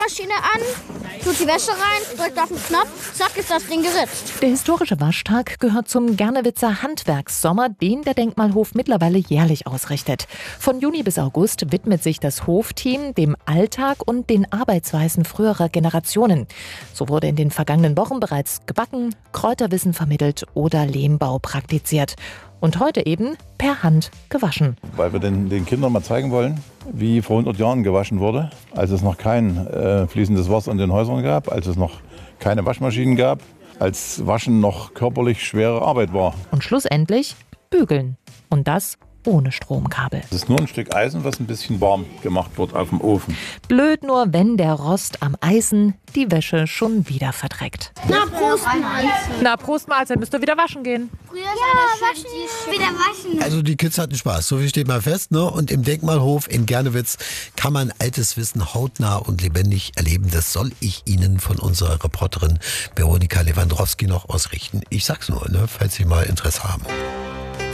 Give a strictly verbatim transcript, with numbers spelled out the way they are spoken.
Maschine an, tut die Wäsche rein, drückt auf den Knopf, zack, ist das Ding geritzt. Der historische Waschtag gehört zum Gernewitzer Handwerkssommer, den der Denkmalhof mittlerweile jährlich ausrichtet. Von Juni bis August widmet sich das Hofteam dem Alltag und den Arbeitsweisen früherer Generationen. So wurde in den vergangenen Wochen bereits gebacken, Kräuterwissen vermittelt oder Lehmbau praktiziert. Und heute eben per Hand gewaschen. Weil wir den, den Kindern mal zeigen wollen, wie vor hundert Jahren gewaschen wurde, als es noch kein äh, fließendes Wasser in den Häusern gab, als es noch keine Waschmaschinen gab, als Waschen noch körperlich schwere Arbeit war. Und schlussendlich bügeln. Und das ohne Stromkabel. Es ist nur ein Stück Eisen, was ein bisschen warm gemacht wird auf dem Ofen. Blöd nur, wenn der Rost am Eisen die Wäsche schon wieder verdreckt. Na, Prost, Mahlzeit. Na, Prost Mahlzeit, müsst ihr wieder waschen gehen. Früher ja, waschen, wieder waschen. Also die Kids hatten Spaß, so viel steht mal fest. Ne? Und im Denkmalhof in Gernewitz kann man altes Wissen hautnah und lebendig erleben. Das soll ich Ihnen von unserer Reporterin Veronika Lewandowski noch ausrichten. Ich sag's nur, ne, falls Sie mal Interesse haben.